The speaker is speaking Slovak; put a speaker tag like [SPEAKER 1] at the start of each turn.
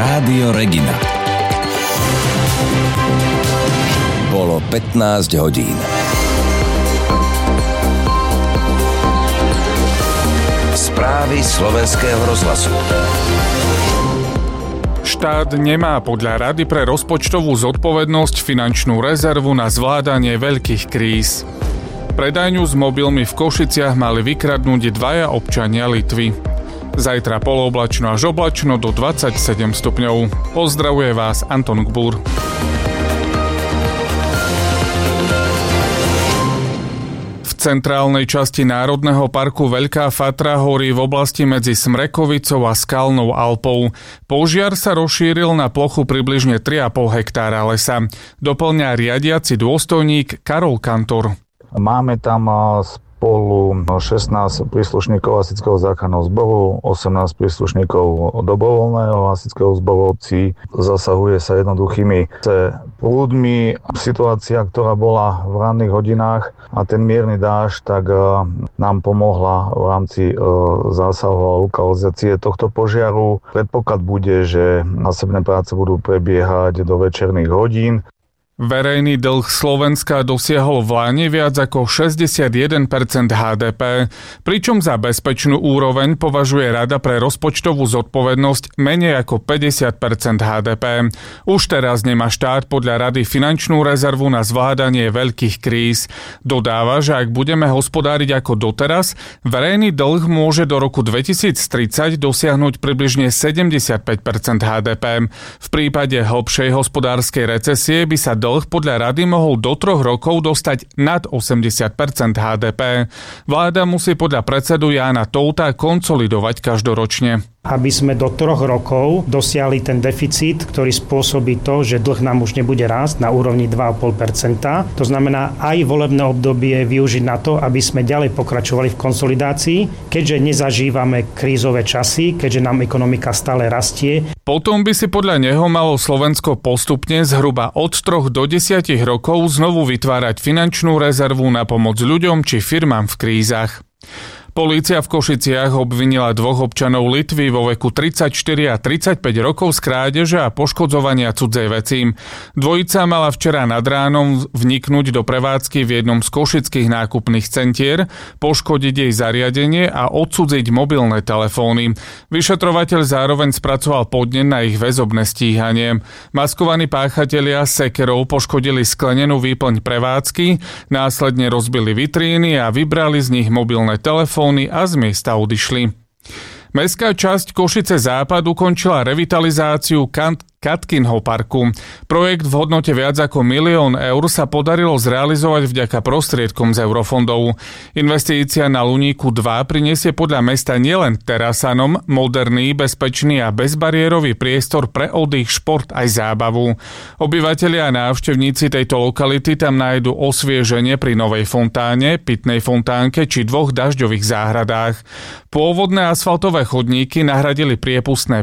[SPEAKER 1] Rádio Regina. Bolo 15 hodín. Správy Slovenského rozhlasu.
[SPEAKER 2] Štát nemá podľa Rady pre rozpočtovú zodpovednosť finančnú rezervu na zvládanie veľkých kríz. Predajňu s mobilmi v Košiciach mali vykradnúť 2 občania Litvy. Zajtra polooblačno až oblačno do 27 stupňov. Pozdravuje vás Anton Gbúr. V centrálnej časti Národného parku Veľká Fatra horí v oblasti medzi Smrekovicou a Skalnou Alpou. Požiar sa rozšíril na plochu približne 3,5 hektára lesa. Doplňa riadiaci dôstojník Karol Kantor.
[SPEAKER 3] Máme tam spolu 16 príslušníkov hasičského záchranného zboru, 18 príslušníkov dobrovoľného hasičského zboru obcí. Zasahuje sa jednoduchými prúdmi. Situácia, ktorá bola v ranných hodinách a ten mierny dážď, tak nám pomohla v rámci zásahu a lokalizácie tohto požiaru. Predpoklad bude, že následné práce budú prebiehať do večerných hodín.
[SPEAKER 2] Verejný dlh Slovenska dosiahol v Lani viac ako 61% HDP, pričom za bezpečnú úroveň považuje Rada pre rozpočtovú zodpovednosť menej ako 50% HDP. Už teraz nemá štát podľa Rady finančnú rezervu na zvládanie veľkých kríz. Dodáva, že ak budeme hospodáriť ako doteraz, verejný dlh môže do roku 2030 dosiahnuť približne 75% HDP. V prípade hlbšej hospodárskej recesie by sa dlh podľa Rady mohol do 3 rokov dostať nad 80% HDP. Vláda musí podľa predsedu Jána Touta konsolidovať každoročne.
[SPEAKER 4] Aby sme do 3 rokov dosiahli ten deficit, ktorý spôsobí to, že dlh nám už nebude rásť na úrovni 2,5%. To znamená aj volebné obdobie využiť na to, aby sme ďalej pokračovali v konsolidácii, keďže nezažívame krízové časy, keďže nám ekonomika stále rastie.
[SPEAKER 2] Potom by si podľa neho malo Slovensko postupne zhruba od 3 do 10 rokov znovu vytvárať finančnú rezervu na pomoc ľuďom či firmám v krízach. Polícia v Košiciach obvinila 2 občanov Litvy vo veku 34 a 35 rokov z krádeže a poškodzovania cudzej veci. Dvojica mala včera nad ránom vniknúť do prevádzky v jednom z košických nákupných centier, poškodiť jej zariadenie a odcudziť mobilné telefóny. Vyšetrovateľ zároveň spracoval podnet na ich väzobné stíhanie. Maskovaní páchatelia sekerou poškodili sklenenú výplň prevádzky, následne rozbili vitríny a vybrali z nich mobilné telefóny a z miesta odišli. Mestská časť Košice Západ ukončila revitalizáciu Katkinho parku. Projekt v hodnote viac ako 1 000 000 eur sa podarilo zrealizovať vďaka prostriedkom z eurofondov. Investícia na Luníku 2 prinesie podľa mesta nielen terasanom moderný, bezpečný a bezbariérový priestor pre oddych, šport aj zábavu. Obyvatelia a návštevníci tejto lokality tam nájdu osvieženie pri novej fontáne, pitnej fontánke či 2 dažďových záhradách. Pôvodné asfaltové chodníky nahradili priepustné